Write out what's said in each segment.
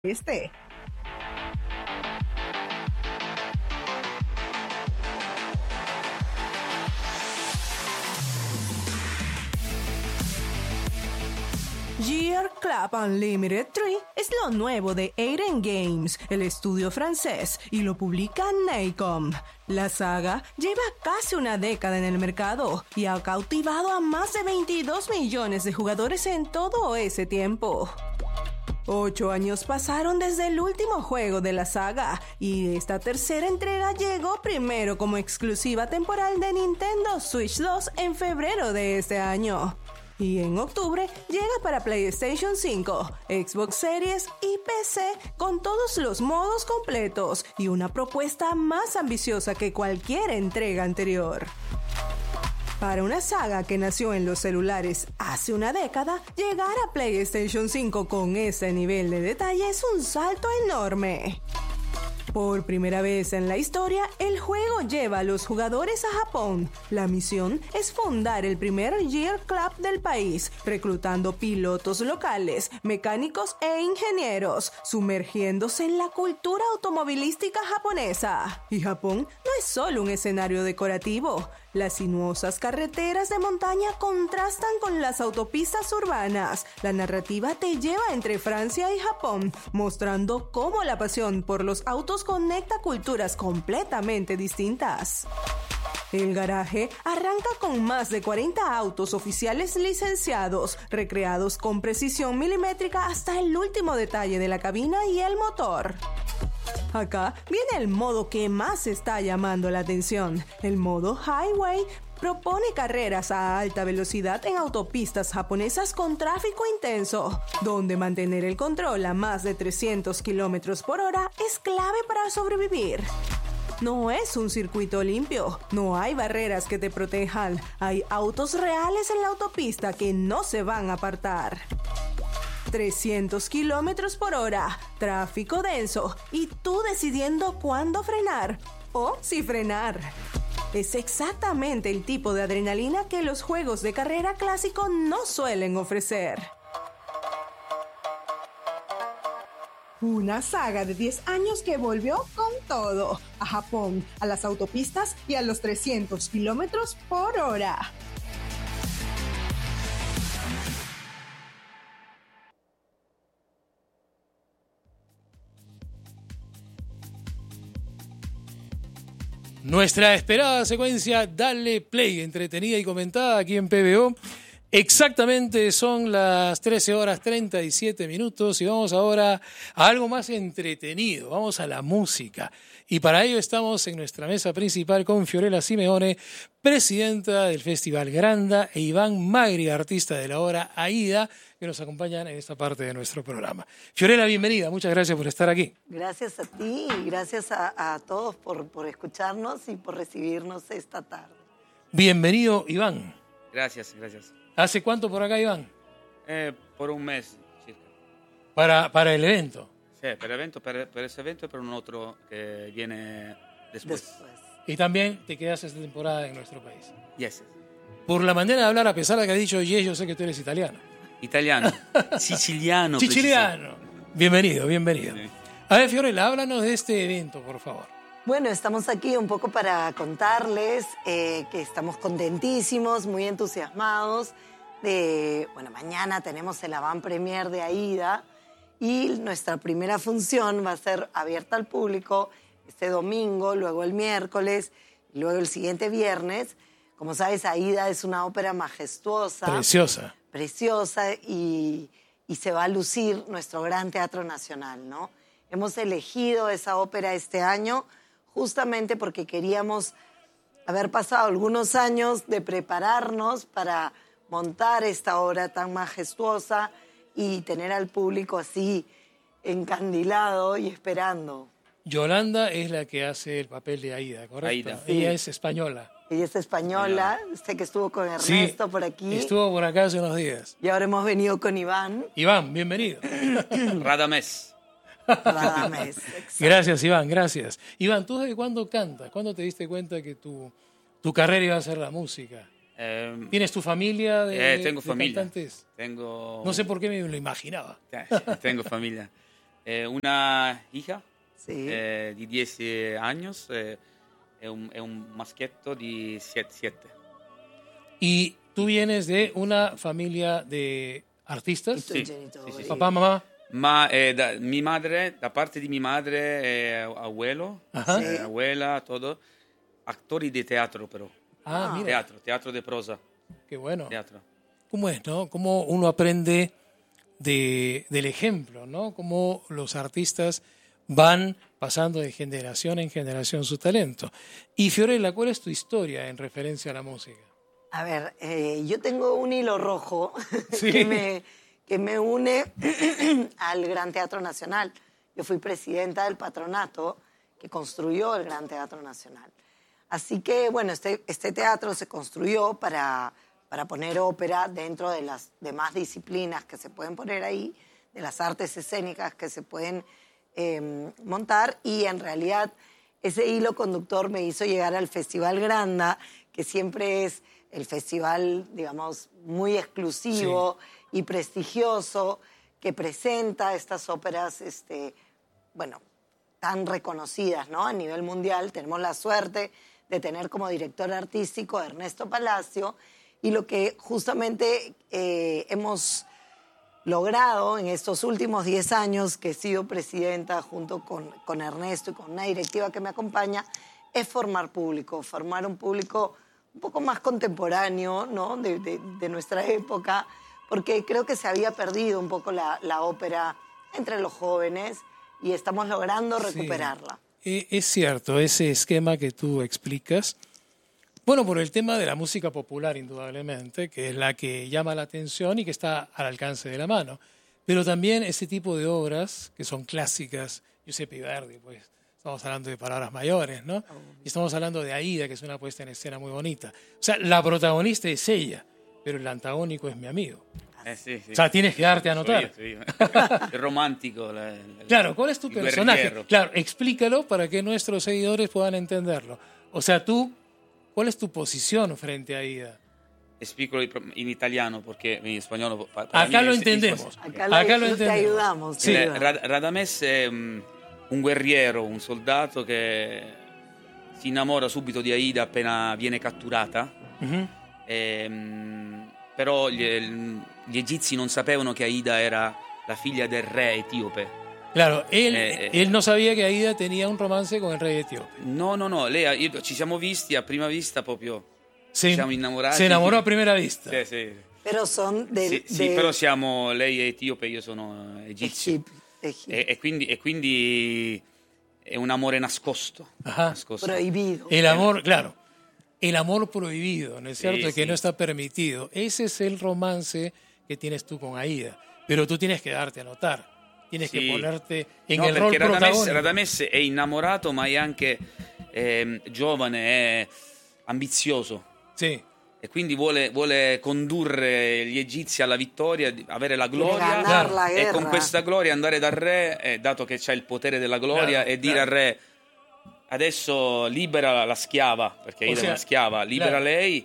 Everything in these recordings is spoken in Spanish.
este. Gear Club Unlimited 3 es lo nuevo de Aiden Games, el estudio francés, y lo publica Nacom. La saga lleva casi una década en el mercado y ha cautivado a más de 22 millones de jugadores en todo ese tiempo. 8 años pasaron desde el último juego de la saga y esta tercera entrega llegó primero como exclusiva temporal de Nintendo Switch 2 en febrero de este año. Y en octubre llega para PlayStation 5, Xbox Series y PC con todos los modos completos y una propuesta más ambiciosa que cualquier entrega anterior. Para una saga que nació en los celulares hace una década, llegar a PlayStation 5 con ese nivel de detalle es un salto enorme. Por primera vez en la historia, el juego lleva a los jugadores a Japón. La misión es fundar el primer Gear Club del país, reclutando pilotos locales, mecánicos e ingenieros, sumergiéndose en la cultura automovilística japonesa. Y Japón no es solo un escenario decorativo. Las sinuosas carreteras de montaña contrastan con las autopistas urbanas. La narrativa te lleva entre Francia y Japón, mostrando cómo la pasión por los autos conecta culturas completamente distintas. El garaje arranca con más de 40 autos oficiales licenciados, recreados con precisión milimétrica hasta el último detalle de la cabina y el motor. Acá viene el modo que más está llamando la atención. El modo Highway propone carreras a alta velocidad en autopistas japonesas con tráfico intenso, donde mantener el control a más de 300 km por hora es clave para sobrevivir. No es un circuito limpio, no hay barreras que te protejan, hay autos reales en la autopista que no se van a apartar. 300 kilómetros por hora, tráfico denso y tú decidiendo cuándo frenar o si frenar. Es exactamente el tipo de adrenalina que los juegos de carrera clásico no suelen ofrecer. Una saga de 10 años que volvió con todo, a Japón, a las autopistas y a los 300 kilómetros por hora. Nuestra esperada secuencia Dale Play, entretenida y comentada aquí en PBO. Exactamente son las 13 horas 37 minutos y vamos ahora a algo más entretenido, vamos a la música. Y para ello estamos en nuestra mesa principal con Fiorella Simeone, presidenta del Festival Granda, e Iván Magri, artista de la obra Aida, que nos acompañan en esta parte de nuestro programa. Fiorella, bienvenida, muchas gracias por estar aquí. Gracias a ti y gracias a todos por escucharnos y por recibirnos esta tarde. Bienvenido, Iván. Gracias, gracias. ¿Hace cuánto por acá, Iván? Por un mes, circa. Para el evento. Sí, para ese evento y para un otro que viene después. Y también te quedas esta temporada en nuestro país. Yes. Por la manera de hablar, a pesar de que has dicho yes, yo sé que tú eres italiano. Italiano. Siciliano. Siciliano. Bienvenido. Sí. A ver, Fiorella, háblanos de este evento, por favor. Bueno, estamos aquí un poco para contarles que estamos contentísimos, muy entusiasmados. Mañana tenemos el avant-premier de Aida y nuestra primera función va a ser abierta al público este domingo, luego el miércoles y luego el siguiente viernes. Como sabes, Aida es una ópera majestuosa. Preciosa y se va a lucir nuestro Gran Teatro Nacional, ¿no? Hemos elegido esa ópera este año justamente porque queríamos haber pasado algunos años de prepararnos para montar esta obra tan majestuosa y tener al público así encandilado y esperando. Yolanda es la que hace el papel de Aida, ¿correcto? Aida. Sí. Ella es española. Ella es española, usted que estuvo con Ernesto por aquí. Estuvo por acá hace unos días. Y ahora hemos venido con Iván. Iván, bienvenido. Radamés. Gracias, Iván, gracias. Iván, ¿tú desde cuándo cantas? ¿Cuándo te diste cuenta que tu carrera iba a ser la música? ¿Tienes tu familia tengo de familia. cantantes? No sé por qué me lo imaginaba. Tengo familia. Una hija Sí. di 10 años e un maschietto di 7. Y tú vienes de una familia de artistas. I tuoi Sì, genitori. sì, sì. Papá, mamá. Ma da parte di mia madre, abuelo, Ajá. Sí. abuela, todo, actori di teatro però. Ah, mira, Teatro de prosa, qué bueno. teatro. ¿Cómo es, no? Cómo uno aprende del ejemplo, ¿no? Cómo los artistas van pasando de generación en generación su talento. Y Fiorella, ¿cuál es tu historia en referencia a la música? A ver, yo tengo un hilo rojo Sí. que me une al Gran Teatro Nacional. Yo fui presidenta del patronato que construyó el Gran Teatro Nacional. Así que, bueno, este teatro se construyó para poner ópera dentro de las demás disciplinas que se pueden poner ahí, de las artes escénicas que se pueden montar, y en realidad ese hilo conductor me hizo llegar al Festival Granda, que siempre es el festival, digamos, muy exclusivo y prestigioso, que presenta estas óperas, bueno, tan reconocidas, ¿no? A nivel mundial. Tenemos la suerte de tener como director artístico a Ernesto Palacio, y lo que justamente hemos logrado en estos últimos 10 años que he sido presidenta junto con Ernesto y con una directiva que me acompaña, es formar un público un poco más contemporáneo, ¿no? de nuestra época, porque creo que se había perdido un poco la ópera entre los jóvenes y estamos logrando recuperarla. Sí. Es cierto, ese esquema que tú explicas, bueno, por el tema de la música popular, indudablemente, que es la que llama la atención y que está al alcance de la mano. Pero también ese tipo de obras que son clásicas, Giuseppe Verdi, pues estamos hablando de palabras mayores, ¿no? Y estamos hablando de Aida, que es una puesta en escena muy bonita. O sea, la protagonista es ella, pero el antagónico es mi amigo. Sì, sì. O sea, tienes que darte a notar. Soy io. Il romantico. Claro, ¿cuál es tu il personaje? guerriero. Claro, explícalo para que nuestros seguidores puedan entenderlo. O sea, tú, ¿cuál es tu posición frente a Aida? Explico in italiano porque in spagnolo. Acá lo entendemos. Acá lo te entendemos. ayudamos. Sí. te ayudamos. Radames è un guerriero, un soldato che si innamora subito di Aida appena viene catturata. Ujú. Però gli egizi non sapevano che Aida era la figlia del re etiope. Claro, él no sabía que Aida tenía un romance con el rey etíope. No, ci siamo visti a prima vista proprio. Se, siamo innamorati. se enamoró a primera vista. Sì. Pero son Sì, però siamo, lei è etiope, io sono egizio. E quindi è un amore nascosto. Ajá. nascosto. prohibido. El amor, claro, el amor prohibido, ¿no es Sí, cierto? Que sí. no está permitido. Ese es el romance que tienes tú con Aida. Pero tú tienes que darte a notar. Tienes que Sì. ponerte en No, el rol perché protagónico. Radames è innamorato, ma è anche giovane, è ambizioso. Sí. E quindi vuole condurre gli egizi alla vittoria, avere la Quiere gloria ganar la e guerra. con questa gloria andare dal re, dato che c'ha il potere della gloria, Claro, e dire claro. al re: adesso libera la schiava, perché Aida è una schiava, libera claro. lei.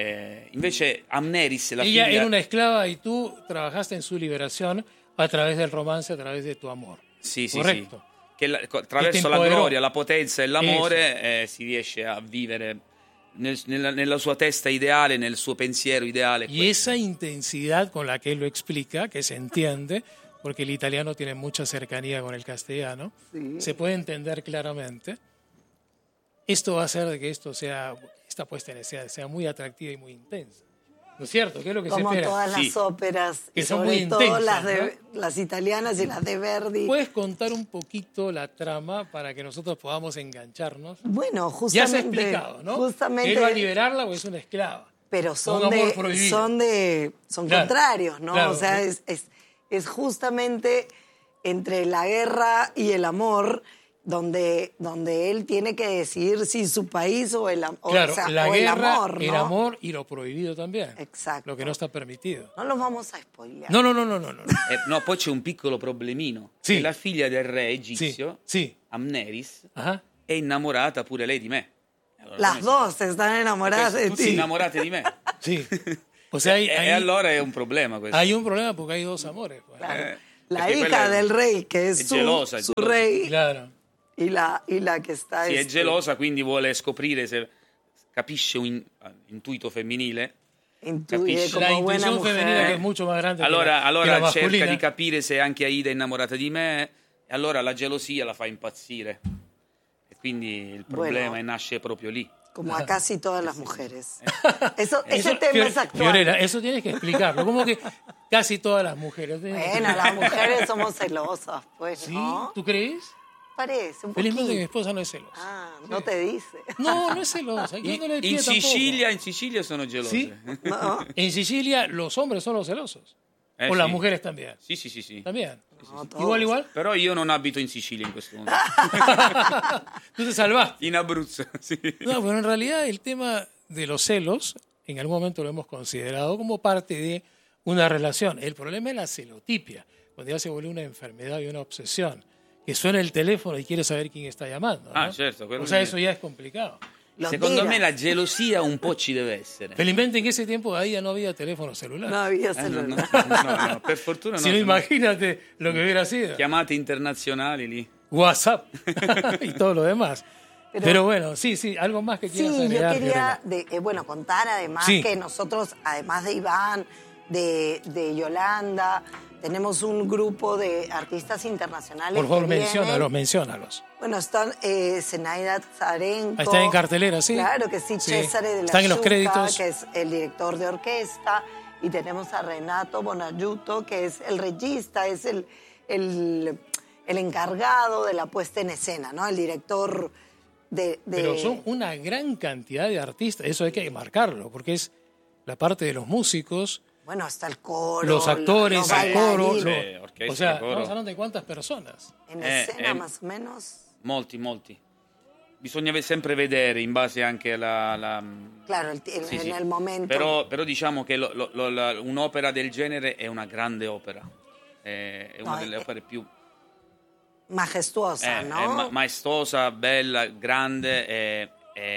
Invece Amneris, la Ella figlia, era una esclava y tú trabajaste en su liberación a través del romance, a través de tu amor. sì, Corretto. che attraverso la empoderò. gloria, la potenza e l'amore si riesce a vivere nella sua testa ideale, nel suo pensiero ideale. Y esa intensidad con la que él lo explica, que se entiende, porque el italiano tiene mucha cercanía con el castellano, Sí. se puede entender claramente. Esto va a hacer de que esta puesta en escena sea muy atractiva y muy intensa. ¿No es cierto? ¿Qué es lo que Como se espera? todas las Sí. óperas, Que y son sobre muy todo intensas, las italianas y las de Verdi. ¿Puedes contar un poquito la trama para que nosotros podamos engancharnos? Bueno, Ya se ha justamente, explicado, ¿no? justamente, ¿Él va a liberarla o es una esclava? pero Un amor prohibido. son Claro, contrarios, ¿no? claro. O sea, es justamente entre la guerra y el amor donde él tiene que decidir si su país o el amor, Claro, la o guerra, el amor, ¿no? el amor y lo prohibido también. Exacto. Lo que no está permitido. No los vamos a spoilear. No. No, poi c'è un piccolo problemino. Sì. Che la figlia del re Sí, egizio, sí. Amneris, Ajá. è innamorata pure lei di me. Allora, Las come dos están enamoradas si- de tutti ti. innamorati di me. Sí. O sea, E allora è un problema questo. hay un problema porque hay dos amores. Pues. Claro. La hija del rey, che è gelosa, su rey, Claro. y la che sta... Sì, è gelosa, quindi vuole scoprire se capisce un intuito femminile. Capisce. La Como buena intuición femenina mujer. che è molto más grande Allora che la cerca masculina. di capire se anche Aida è innamorata di me, e allora la gelosia la fa impazzire. E quindi il problema nasce proprio lì. Como a casi todas las mujeres. Ese tema es actual. Fiorella, eso tienes que explicarlo. ¿Cómo que casi todas las mujeres? Bueno, las mujeres somos celosas, pues, ¿Sí? ¿no? ¿Tú crees? Parece, un Felizmente mi poquito. esposa no es celosa. Ah, no te dice. No, no es celosa. Yo no le In pido in Sicilia sono gelose. ¿Sí? No, En Sicilia los hombres son los celosos. O las sì. mujeres también. Sì. También. no, todos. Igual. Però io non abito in Sicilia in questo momento. Tú te salvaste. In Abruzzo, sì. No, pero en realidad el tema de los celos, en algún momento lo hemos considerado como parte de una relación. El problema es la celotipia, cuando ya se vuelve una enfermedad y una obsesión. Que suena el teléfono y quiere saber quién está llamando, ¿no? Ah, certo, quello O sea, sì. eso ya es complicado. Lo Secondo tira. me la gelosia un po' ci deve essere. Felizmente en ese tiempo ahí ya no había teléfono celular. No había No, celular. no, per fortuna no. Si no, imagínate lo que hubiera sido. Chiamate internazionali lì. WhatsApp y todo lo demás. Pero bueno, sí, algo más que quieras Sí, yo agregar, quería Fiorella. contar además Sí. que nosotros, además de Iván, de Yolanda, tenemos un grupo de artistas internacionales. Por favor, que vienen. menciónalos. Bueno, están Zenaida Zarenko. Está en cartelera, sí. Claro que sí, Sí. Cesare de la Están en los Yuca, créditos. que es el director de orquesta, y tenemos a Renato Bonaiuto, que es el regista, es el encargado de la puesta en escena, ¿no? El director de... Pero son una gran cantidad de artistas, eso hay que marcarlo, porque es la parte de los músicos, Bueno, está el coro, los actores, los el coro. bailarines. orquesta, O sea, coro. estamos hablando de cuántas personas. En escena más o menos. Molti. Bisogna sempre vedere in base anche alla... Claro, Sì, en sì. el momento. Però diciamo che un'opera del genere è una grande opera. È una No, delle opere più... Majestuosa, ¿no? È maestosa, bella, grande,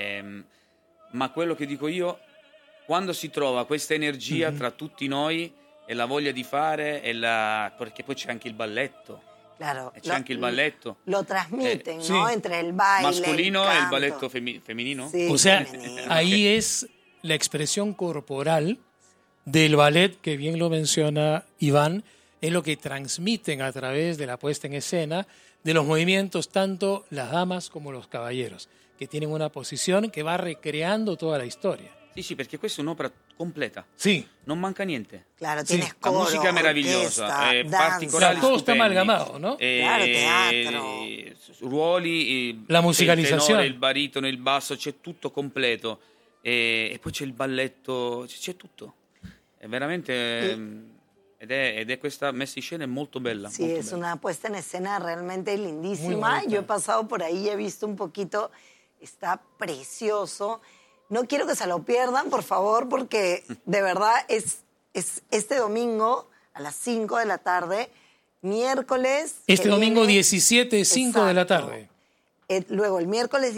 ma quello che dico io, quando si trova questa energia tra tutti noi e la voglia di fare, perché poi c'è anche il balletto. Claro. E c'è anche il balletto. Lo transmiten, Sí. ¿no? Entre el baile, Masculino el e il canto. balletto femminino. Sí, O sea, femenino. ahí es la expresión corporal del ballet, que bien lo menciona Iván, es lo que transmiten a través de la puesta en escena de los movimientos tanto las damas como los caballeros, que tienen una posición que va recreando toda la historia. Sì, perché questa è un'opera completa. Sí, Non manca niente. Claro, Sí. tienes La coro, musica è meravigliosa, orquesta, particolari danza. Todo está stupendi. amalgamato, ¿no? Claro, teatro. Ruoli, La c'è musicalizzazione. il tenore, il baritono, il basso, c'è tutto completo. E poi c'è il balletto, c'è tutto. È veramente... Ed è questa messa in scena è molto bella. Sí, molto es bella. una puesta en escena realmente Muy lindísima. bonita. Yo he pasado por ahí y he visto un poquito. Está precioso. No quiero que se lo pierdan, por favor, porque de verdad es este domingo a las 5 de la tarde, miércoles. Este que domingo viene- 17, 5 de la Exacto. tarde. Luego el miércoles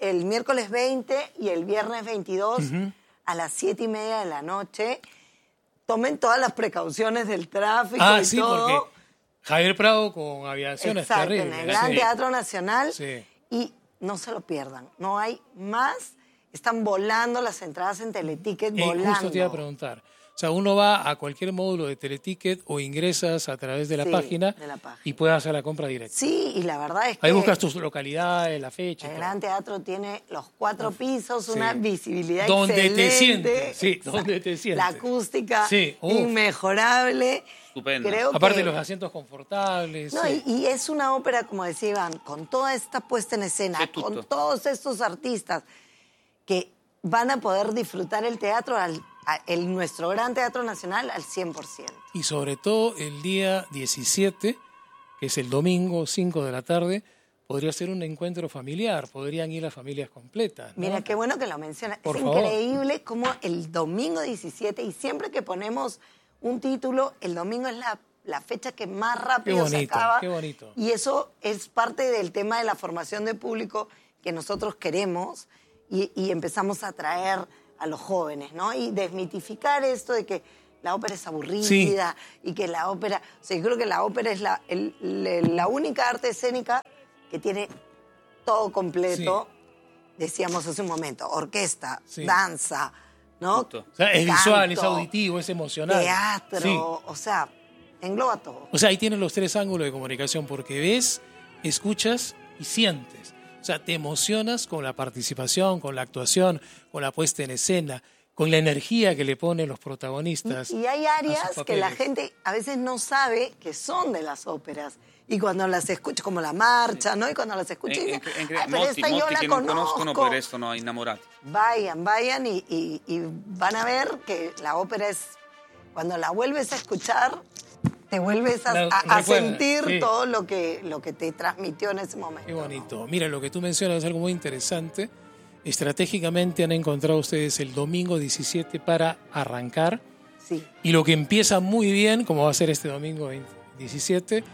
20 y el viernes 22 a las 7:30 de la noche. Tomen todas las precauciones del tráfico y Sí, todo. porque Javier Prado con aviación es Exacto, terrible. en el Gran Sí. Teatro Nacional. Sí. Y no se lo pierdan. No hay más. Están volando las entradas en Teleticket, volando. Justo te iba a preguntar. O sea, uno va a cualquier módulo de Teleticket o ingresas a través de la Sí, página de la página. y puedes hacer la compra directa. Sí, y la verdad es que Ahí buscas tus localidades, la fecha. y el todo. Gran Teatro tiene los 4 pisos, una Sí. visibilidad Donde te excelente. sientes, sí, Exacto. donde te sientes. La acústica Sí, uf. inmejorable. Stupenda. Creo Aparte que... de los asientos confortables. No, sí. y es una ópera, como decía Iván, con toda esta puesta en escena, C'è tutto. con todos estos artistas que van a poder disfrutar el teatro, nuestro Gran Teatro Nacional, al 100%. Y sobre todo el día 17, que es el domingo, 5 de la tarde, podría ser un encuentro familiar, podrían ir las familias completas, ¿no? Mira, qué bueno que lo mencionas. Por Es favor. increíble cómo el domingo 17, y siempre que ponemos un título, el domingo es la fecha que más rápido Qué se bonito, acaba. qué bonito. Y eso es parte del tema de la formación de público que nosotros queremos y empezamos a atraer a los jóvenes, ¿no? Y desmitificar esto de que la ópera es aburrida y que la ópera... O sea, yo creo que la ópera es la única arte escénica que tiene todo completo. Decíamos hace un momento, orquesta, danza, ¿no? O sea, es visual, es auditivo, es emocional. Teatro, o sea, engloba todo. O sea, ahí tienen los 3 ángulos de comunicación, porque ves, escuchas y sientes. O sea, te emocionas con la participación, con la actuación, con la puesta en escena, con la energía que le ponen los protagonistas. Y hay áreas que la gente a veces no sabe que son de las óperas. Y cuando las escucha, como la marcha, ¿no? Y cuando las escucha, pero esta yo la che non conoscono per resto no, innamorati. Vayan y van a ver que la ópera es, cuando la vuelves a escuchar, te vuelves a sentir todo lo que te transmitió en ese momento. Qué bonito. ¿No? Mira, lo que tú mencionas es algo muy interesante. Estratégicamente han encontrado ustedes el domingo 17 para arrancar. Sí. Y lo que empieza muy bien, como va a ser este domingo 17,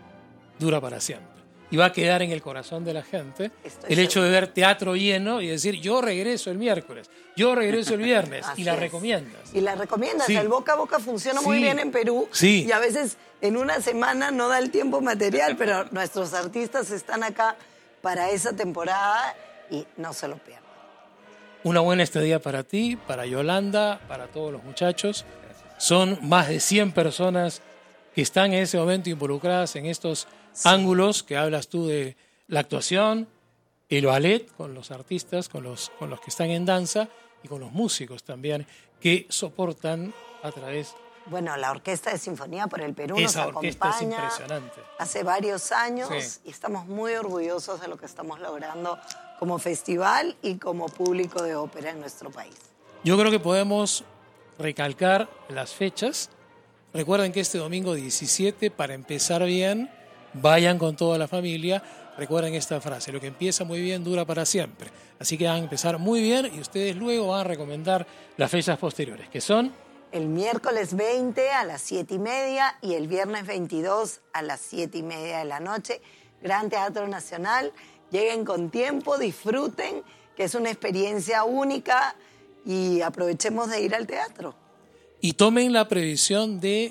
dura para siempre. Y va a quedar en el corazón de la gente el hecho de ver teatro lleno y decir, yo regreso el miércoles, yo regreso el viernes. Y la recomiendas. Y la recomiendas. El boca a boca funciona muy bien en Perú. Sí. Y a veces en una semana no da el tiempo material, pero nuestros artistas están acá para esa temporada y no se lo pierdan. Una buena estadía para ti, para Yolanda, para todos los muchachos. Son más de 100 personas que están en ese momento involucradas en estos ángulos que hablas tú de la actuación, el ballet con los artistas, con los que están en danza y con los músicos también que soportan a través. Bueno, la Orquesta de Sinfonía por el Perú nos acompaña. Orquesta es impresionante. Hace varios años y estamos muy orgullosos de lo que estamos logrando como festival y como público de ópera en nuestro país. Yo creo que podemos recalcar las fechas. Recuerden que este domingo 17, para empezar bien, vayan con toda la familia. Recuerden esta frase, lo que empieza muy bien dura para siempre. Así que van a empezar muy bien y ustedes luego van a recomendar las fechas posteriores, que son... El miércoles 20 a las 7:30 y el viernes 22 a las 7:30 de la noche. Gran Teatro Nacional. Lleguen con tiempo, disfruten, que es una experiencia única y aprovechemos de ir al teatro. Y tomen la previsión de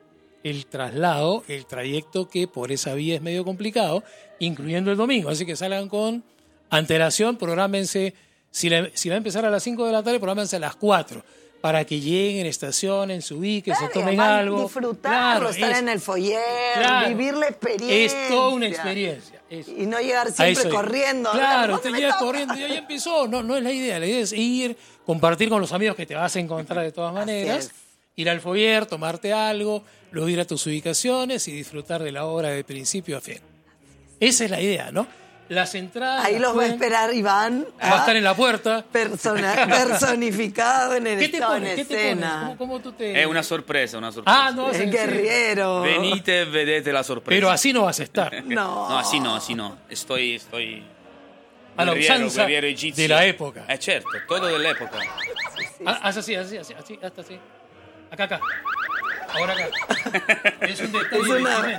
el traslado, el trayecto que por esa vía es medio complicado, incluyendo el domingo. Así que salgan con antelación, prográmense, si va a empezar a las 5 de la tarde, prográmense a las 4, para que lleguen, estacionen, se ubiquen, se tomen algo. Disfrutarlo, estar en el foyer, vivir la experiencia. Es toda una experiencia. Y no llegar siempre corriendo. Claro, te llegas corriendo y ya empezó. No es la idea. La idea es ir, compartir con los amigos que te vas a encontrar de todas maneras, ir al foyer, tomarte algo, luego ir a tus ubicaciones y disfrutar de la obra de principio a fin. Esa es la idea, ¿no? Las entradas... Ahí los va a esperar Iván. Va a estar en la puerta. Personificado en el estado en escena. ¿Cómo tú te...? È una sorpresa. Ah, no, es guerriero. Venite e vedete la sorpresa. Pero así no vas a estar. No. No, así no. Estoy a la usanza de la época. Certo, todo dell'epoca. Haz así, hasta así. Acá. Ahora acá. Es un detalle.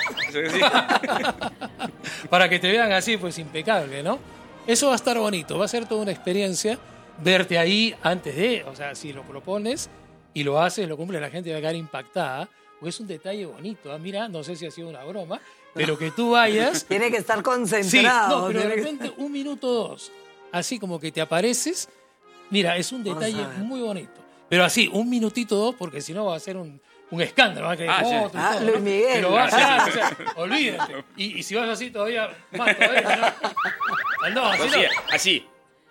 Para que te vean así, pues impecable, ¿no? Eso va a estar bonito, va a ser toda una experiencia verte ahí antes de, o sea, si lo propones y lo haces, lo cumple, la gente va a quedar impactada, porque es un detalle bonito. Mira, no sé si ha sido una broma, pero que tú vayas... Tiene que estar concentrado. Sí, no, pero de repente 1 minuto 2, así como que te apareces, mira, es un detalle muy bonito. Pero así, 1 minutito 2, porque si no va a ser un escándalo. Luis Miguel. Pero o sea, olvídate. Y si vas así todavía, más todavía, ¿no? No, así.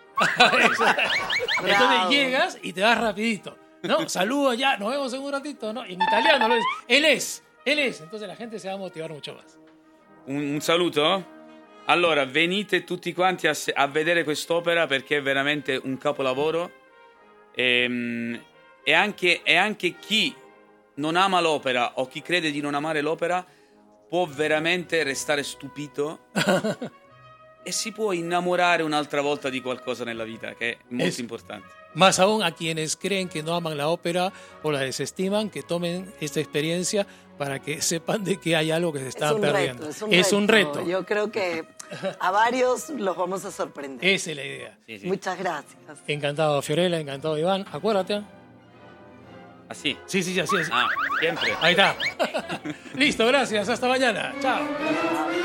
Entonces llegas y te vas rapidito, ¿no? Saludos ya, nos vemos en un ratito, ¿no? En italiano lo dices, él es. Entonces la gente se va a motivar mucho más. Un saluto. Allora, venite tutti quanti a vedere quest'opera perché è veramente un capolavoro. E anche chi non ama l'opera o chi crede di non amare l'opera può veramente restare stupito e si può innamorare un'altra volta di qualcosa nella vita, che è molto importante. Más aún a quienes creen que no aman la ópera o la desestiman, que tomen esta experiencia para que sepan de que hay algo que se están perdiendo. Es un reto. Yo creo que a varios los vamos a sorprender. Esa es la idea. Sí. Muchas gracias. Encantado, Fiorella, encantado, Iván. Acuérdate. Así. Sí, así es. Siempre. Ahí está. Listo, gracias. Hasta mañana. Chao.